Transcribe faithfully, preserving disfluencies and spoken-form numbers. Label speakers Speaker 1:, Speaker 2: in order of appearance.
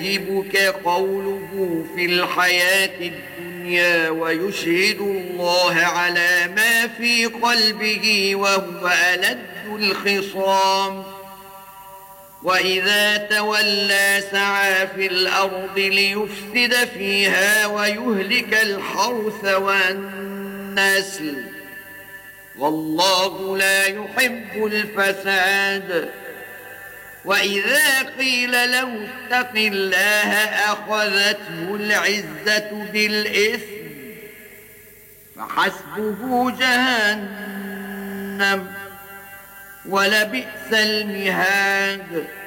Speaker 1: يعجبك قوله في الحياة الدنيا ويشهد الله على ما في قلبه وهو ألد الخصام وإذا تولى سعى في الأرض ليفسد فيها ويهلك الحرث والنسل والله لا يحب الفساد وإذا قيل له اتق الله أخذته العزة بالإثم فحسبه جهنم ولبئس المهاد.